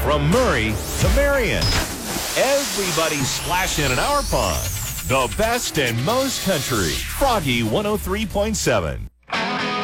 From Murray to Marion, everybody's splashing in our pond. The best and most country. Froggy 103.7.